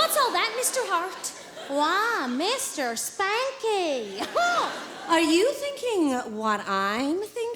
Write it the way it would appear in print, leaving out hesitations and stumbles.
what's all that, Mr. Hart? Why, Mr. Spanky. Are you thinking what I'm thinking?